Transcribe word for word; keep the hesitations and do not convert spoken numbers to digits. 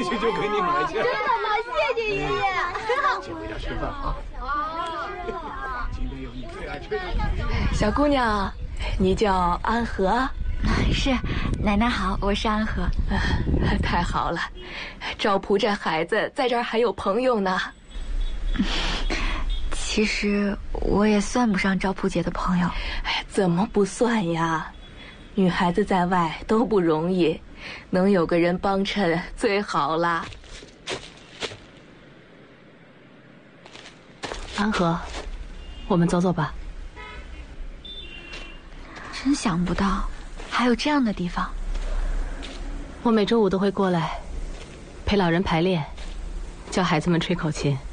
去就给你买去。 真的吗？谢谢爷爷。 先回家吃饭啊。今天有你最爱吹的。 小姑娘，你叫安和？ 是，奶奶好，我是安和。 啊，太好了，赵普这孩子在这儿还有朋友呢。 其实我也算不上赵普姐的朋友。 哎，怎么不算呀？女孩子在外都不容易，能有个人帮衬最好啦。 安和，我们走走吧。 真想不到还有这样的地方。 我每周五都会过来陪老人排练，教孩子们吹口琴。